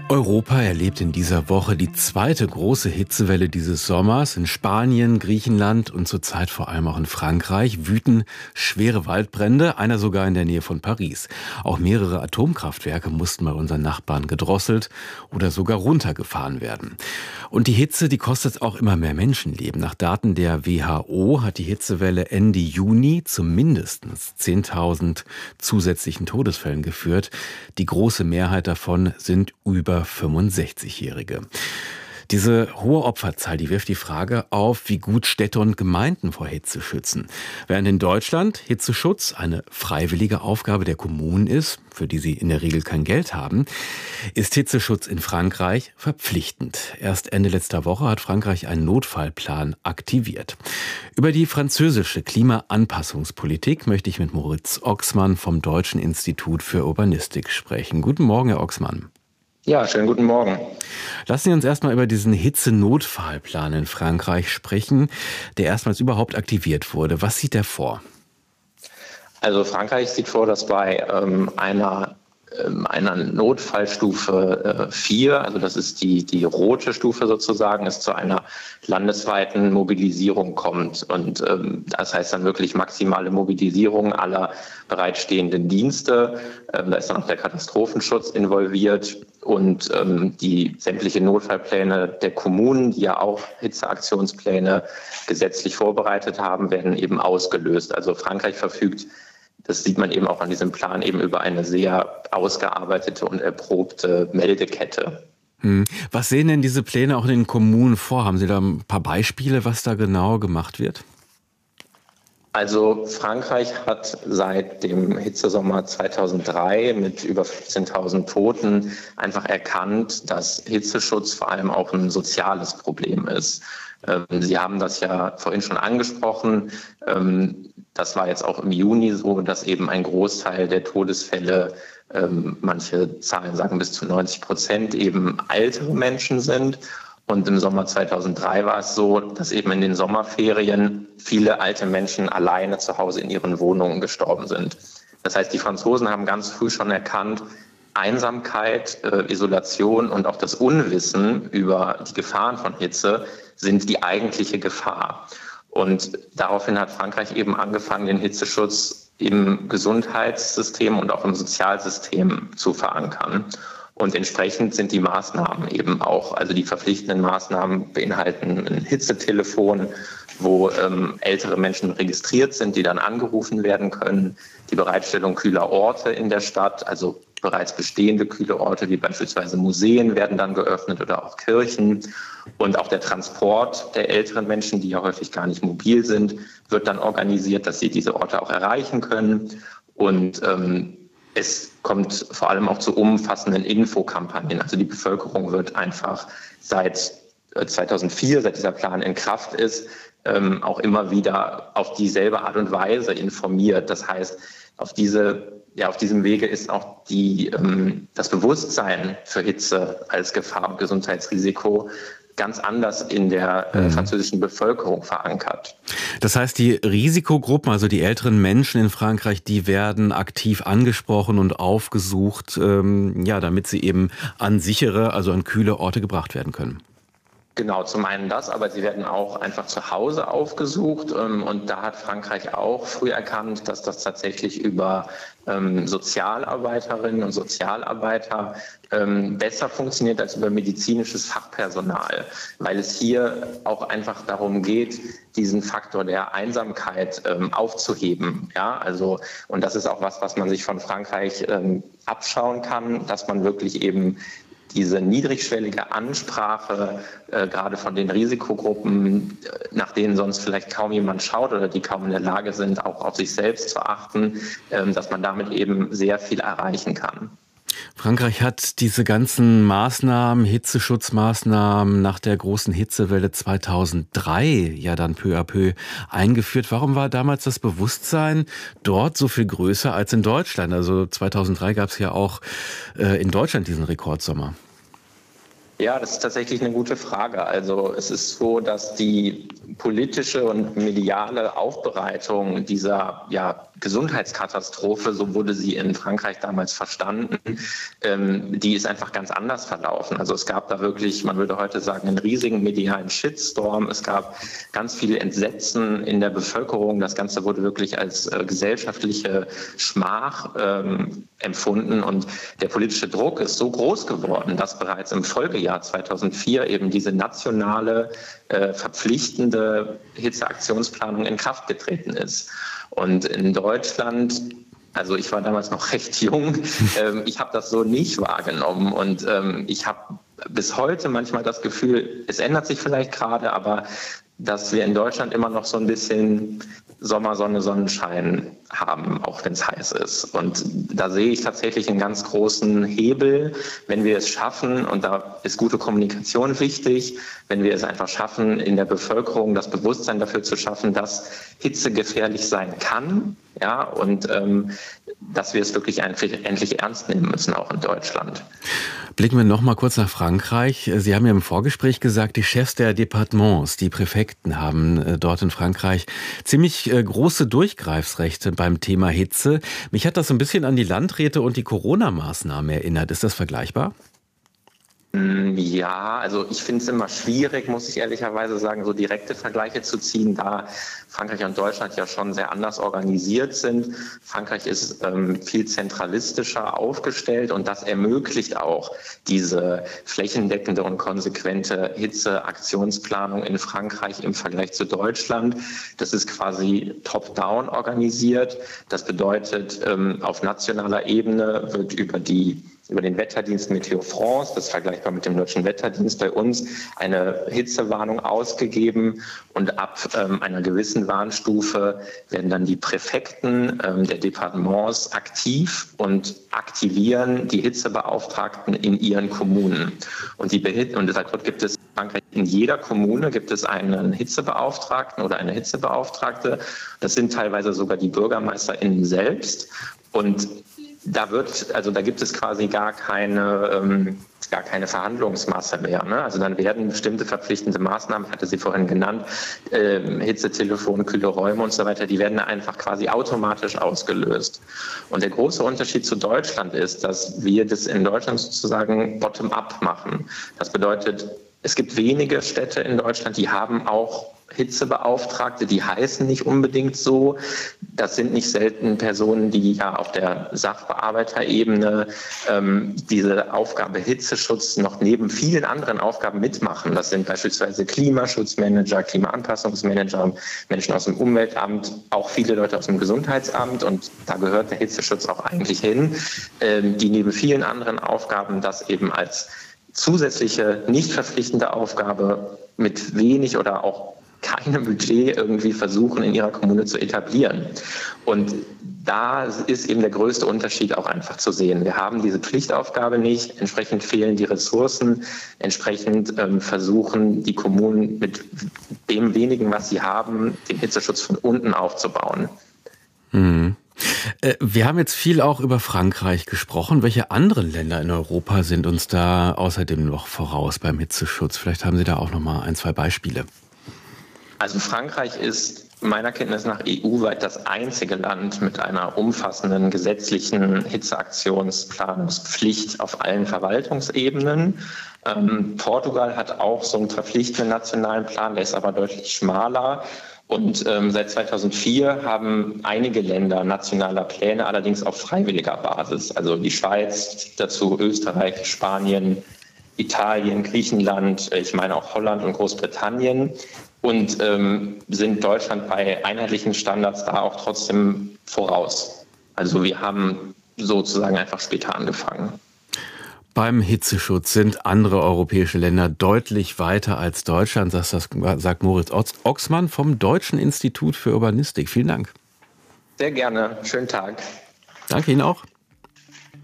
Europa erlebt in dieser Woche die zweite große Hitzewelle dieses Sommers. In Spanien, Griechenland und zurzeit vor allem auch in Frankreich wüten schwere Waldbrände, einer sogar in der Nähe von Paris. Auch mehrere Atomkraftwerke mussten bei unseren Nachbarn gedrosselt oder sogar runtergefahren werden. Und die Hitze, die kostet auch immer mehr Menschenleben. Nach Daten der WHO hat die Hitzewelle Ende Juni zu mindestens 10.000 zusätzlichen Todesfällen geführt. Die große Mehrheit davon sind über 65-Jährige. Diese hohe Opferzahl, die wirft die Frage auf, wie gut Städte und Gemeinden vor Hitze schützen. Während in Deutschland Hitzeschutz eine freiwillige Aufgabe der Kommunen ist, für die sie in der Regel kein Geld haben, ist Hitzeschutz in Frankreich verpflichtend. Erst Ende letzter Woche hat Frankreich einen Notfallplan aktiviert. Über die französische Klimaanpassungspolitik möchte ich mit Moritz Ochsmann vom Deutschen Institut für Urbanistik sprechen. Guten Morgen, Herr Ochsmann. Ja, schönen guten Morgen. Lassen Sie uns erstmal über diesen Hitzenotfallplan in Frankreich sprechen, der erstmals überhaupt aktiviert wurde. Was sieht der vor? Also Frankreich sieht vor, dass bei einer Notfallstufe 4, also das ist die rote Stufe sozusagen, es zu einer landesweiten Mobilisierung kommt. Und das heißt dann wirklich maximale Mobilisierung aller bereitstehenden Dienste. Da ist dann auch der Katastrophenschutz involviert und die sämtliche Notfallpläne der Kommunen, die ja auch Hitzeaktionspläne gesetzlich vorbereitet haben, werden eben ausgelöst. Also Frankreich verfügt, das sieht man eben auch an diesem Plan, eben über eine sehr ausgearbeitete und erprobte Meldekette. Was sehen denn diese Pläne auch in den Kommunen vor? Haben Sie da ein paar Beispiele, was da genau gemacht wird? Also Frankreich hat seit dem Hitzesommer 2003 mit über 15.000 Toten einfach erkannt, dass Hitzeschutz vor allem auch ein soziales Problem ist. Sie haben das ja vorhin schon angesprochen. Das war jetzt auch im Juni so, dass eben ein Großteil der Todesfälle, manche Zahlen sagen bis zu 90%, eben ältere Menschen sind. Und im Sommer 2003 war es so, dass eben in den Sommerferien viele alte Menschen alleine zu Hause in ihren Wohnungen gestorben sind. Das heißt, die Franzosen haben ganz früh schon erkannt, Einsamkeit, Isolation und auch das Unwissen über die Gefahren von Hitze sind die eigentliche Gefahr. Und daraufhin hat Frankreich eben angefangen, den Hitzeschutz im Gesundheitssystem und auch im Sozialsystem zu verankern. Und entsprechend sind die Maßnahmen eben auch, also die verpflichtenden Maßnahmen beinhalten ein Hitzetelefon, wo ältere Menschen registriert sind, die dann angerufen werden können, die Bereitstellung kühler Orte in der Stadt, also bereits bestehende kühle Orte wie beispielsweise Museen werden dann geöffnet oder auch Kirchen. Und auch der Transport der älteren Menschen, die ja häufig gar nicht mobil sind, wird dann organisiert, dass sie diese Orte auch erreichen können. Und es kommt vor allem auch zu umfassenden Infokampagnen. Also die Bevölkerung wird einfach seit 2004, seit dieser Plan in Kraft ist, auch immer wieder auf dieselbe Art und Weise informiert. Das heißt, auf diesem Wege ist auch das Bewusstsein für Hitze als Gefahr und Gesundheitsrisiko ganz anders in der französischen Bevölkerung verankert. Das heißt, die Risikogruppen, also die älteren Menschen in Frankreich, die werden aktiv angesprochen und aufgesucht, damit sie eben an sichere, also an kühle Orte gebracht werden können. Genau, zum einen das, aber sie werden auch einfach zu Hause aufgesucht. Und da hat Frankreich auch früh erkannt, dass das tatsächlich über Sozialarbeiterinnen und Sozialarbeiter besser funktioniert als über medizinisches Fachpersonal, weil es hier auch einfach darum geht, diesen Faktor der Einsamkeit aufzuheben. Ja, also, und das ist auch was man sich von Frankreich abschauen kann, dass man wirklich eben diese niedrigschwellige Ansprache, gerade von den Risikogruppen, nach denen sonst vielleicht kaum jemand schaut oder die kaum in der Lage sind, auch auf sich selbst zu achten, dass man damit eben sehr viel erreichen kann. Frankreich hat diese ganzen Maßnahmen, Hitzeschutzmaßnahmen nach der großen Hitzewelle 2003 ja dann peu à peu eingeführt. Warum war damals das Bewusstsein dort so viel größer als in Deutschland? Also 2003 gab es ja auch in Deutschland diesen Rekordsommer. Ja, das ist tatsächlich eine gute Frage. Also es ist so, dass die politische und mediale Aufbereitung dieser Gesundheitskatastrophe, so wurde sie in Frankreich damals verstanden, die ist einfach ganz anders verlaufen. Also es gab da wirklich, man würde heute sagen, einen riesigen medialen Shitstorm. Es gab ganz viel Entsetzen in der Bevölkerung. Das Ganze wurde wirklich als gesellschaftliche Schmach empfunden. Und der politische Druck ist so groß geworden, dass bereits im Folgejahr 2004 eben diese nationale verpflichtende Hitzeaktionsplanung in Kraft getreten ist. Und in Deutschland, also ich war damals noch recht jung, ich habe das so nicht wahrgenommen und ich habe bis heute manchmal das Gefühl, es ändert sich vielleicht gerade, aber dass wir in Deutschland immer noch so ein bisschen Sommersonne, Sonnenschein haben, auch wenn es heiß ist. Und da sehe ich tatsächlich einen ganz großen Hebel, wenn wir es schaffen, und da ist gute Kommunikation wichtig, wenn wir es einfach schaffen, in der Bevölkerung das Bewusstsein dafür zu schaffen, dass Hitze gefährlich sein kann, ja, und dass wir es wirklich endlich ernst nehmen müssen, auch in Deutschland. Blicken wir noch mal kurz nach Frankreich. Sie haben ja im Vorgespräch gesagt, die Chefs der Départements, die Präfekten, haben dort in Frankreich ziemlich große Durchgreifsrechte beim Thema Hitze. Mich hat das so ein bisschen an die Landräte und die Corona-Maßnahmen erinnert. Ist das vergleichbar? Ja, also ich finde es immer schwierig, muss ich ehrlicherweise sagen, so direkte Vergleiche zu ziehen, da Frankreich und Deutschland ja schon sehr anders organisiert sind. Frankreich ist viel zentralistischer aufgestellt und das ermöglicht auch diese flächendeckende und konsequente Hitzeaktionsplanung in Frankreich im Vergleich zu Deutschland. Das ist quasi top-down organisiert. Das bedeutet, auf nationaler Ebene wird über den Wetterdienst Meteo France, das ist vergleichbar mit dem deutschen Wetterdienst bei uns, eine Hitzewarnung ausgegeben und ab einer gewissen Warnstufe werden dann die Präfekten der Departements aktiv und aktivieren die Hitzebeauftragten in ihren Kommunen. Und deshalb gibt es in Frankreich in jeder Kommune gibt es einen Hitzebeauftragten oder eine Hitzebeauftragte. Das sind teilweise sogar die BürgermeisterInnen selbst. Und da gibt es quasi gar keine Verhandlungsmasse mehr. Ne? Also dann werden bestimmte verpflichtende Maßnahmen, ich hatte sie vorhin genannt, Hitzetelefon, kühle Räume und so weiter, die werden einfach quasi automatisch ausgelöst. Und der große Unterschied zu Deutschland ist, dass wir das in Deutschland sozusagen bottom-up machen. Das bedeutet, es gibt wenige Städte in Deutschland, die haben auch Hitzebeauftragte, die heißen nicht unbedingt so. Das sind nicht selten Personen, die ja auf der Sachbearbeiterebene diese Aufgabe Hitzeschutz noch neben vielen anderen Aufgaben mitmachen. Das sind beispielsweise Klimaschutzmanager, Klimaanpassungsmanager, Menschen aus dem Umweltamt, auch viele Leute aus dem Gesundheitsamt und da gehört der Hitzeschutz auch eigentlich hin, die neben vielen anderen Aufgaben das eben als zusätzliche, nicht verpflichtende Aufgabe mit wenig oder auch keinem Budget irgendwie versuchen, in ihrer Kommune zu etablieren. Und da ist eben der größte Unterschied auch einfach zu sehen. Wir haben diese Pflichtaufgabe nicht, entsprechend fehlen die Ressourcen, entsprechend versuchen die Kommunen mit dem wenigen, was sie haben, den Hitzeschutz von unten aufzubauen. Wir haben jetzt viel auch über Frankreich gesprochen. Welche anderen Länder in Europa sind uns da außerdem noch voraus beim Hitzeschutz? Vielleicht haben Sie da auch noch mal ein, zwei Beispiele. Also Frankreich ist meiner Kenntnis nach EU-weit das einzige Land mit einer umfassenden gesetzlichen Hitzeaktionsplanungspflicht auf allen Verwaltungsebenen. Portugal hat auch so einen verpflichtenden nationalen Plan, der ist aber deutlich schmaler. Und seit 2004 haben einige Länder nationale Pläne, allerdings auf freiwilliger Basis. Also die Schweiz, dazu Österreich, Spanien, Italien, Griechenland, ich meine auch Holland und Großbritannien. Und sind Deutschland bei einheitlichen Standards da auch trotzdem voraus. Also wir haben sozusagen einfach später angefangen. Beim Hitzeschutz sind andere europäische Länder deutlich weiter als Deutschland, sagt Moritz Oxmann vom Deutschen Institut für Urbanistik. Vielen Dank. Sehr gerne. Schönen Tag. Danke Ihnen auch.